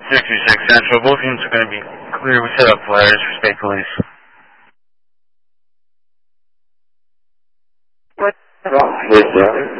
626 Central. Both units are going to be clear. We set up flares for state police. What? Yes, sir.